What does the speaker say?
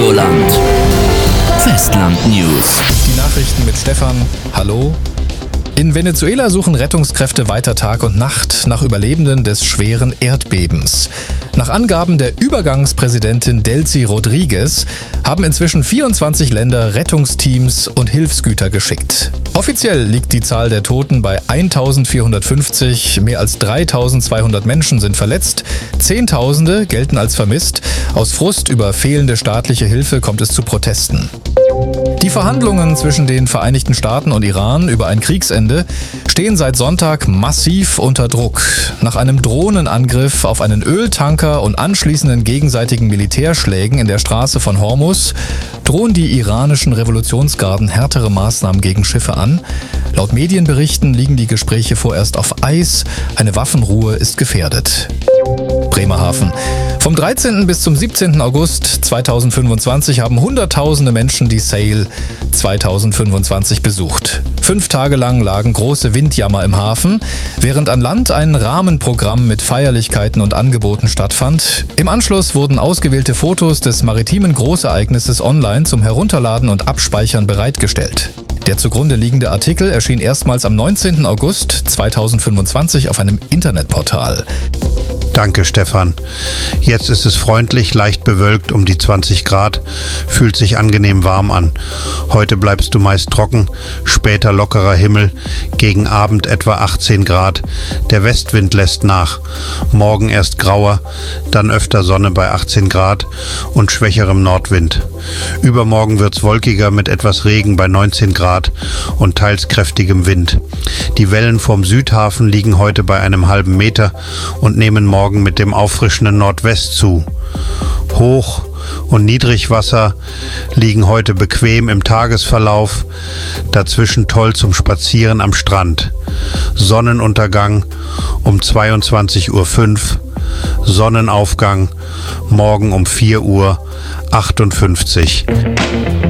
Helgoland. Festland News. Die Nachrichten mit Stefan. Hallo. In Venezuela suchen Rettungskräfte weiter Tag und Nacht nach Überlebenden des schweren Erdbebens. Nach Angaben der Übergangspräsidentin Delcy Rodriguez haben inzwischen 24 Länder Rettungsteams und Hilfsgüter geschickt. Offiziell liegt die Zahl der Toten bei 1450, mehr als 3200 Menschen sind verletzt, Zehntausende gelten als vermisst. Aus Frust über fehlende staatliche Hilfe kommt es zu Protesten. Die Verhandlungen zwischen den Vereinigten Staaten und Iran über ein Kriegsende stehen seit Sonntag massiv unter Druck. Nach einem Drohnenangriff auf einen Öltanker und anschließenden gegenseitigen Militärschlägen in der Straße von Hormuz drohen die iranischen Revolutionsgarden härtere Maßnahmen gegen Schiffe an. Laut Medienberichten liegen die Gespräche vorerst auf Eis. Eine Waffenruhe ist gefährdet. Bremerhaven. Vom 13. bis zum 17. August 2025 haben Hunderttausende Menschen die Sail 2025 besucht. 5 Tage lang lagen große Windjammer im Hafen, während an Land ein Rahmenprogramm mit Feierlichkeiten und Angeboten stattfand. Im Anschluss wurden ausgewählte Fotos des maritimen Großereignisses online zum Herunterladen und Abspeichern bereitgestellt. Der zugrunde liegende Artikel erschien erstmals am 19. August 2025 auf einem Internetportal. Danke, Stefan. Jetzt ist es freundlich, leicht bewölkt um die 20 Grad, fühlt sich angenehm warm an. Heute bleibst du meist trocken, später lockerer Himmel, gegen Abend etwa 18 Grad. Der Westwind lässt nach. Morgen erst grauer, dann öfter Sonne bei 18 Grad und schwächerem Nordwind. Übermorgen wird's wolkiger mit etwas Regen bei 19 Grad und teils kräftigem Wind. Die Wellen vom Südhafen liegen heute bei einem halben Meter und nehmen morgen mit dem auffrischenden Nordwest zu. Hoch- und Niedrigwasser liegen heute bequem im Tagesverlauf, dazwischen toll zum Spazieren am Strand. Sonnenuntergang um 22:05 Uhr, Sonnenaufgang morgen um 4:58 Uhr.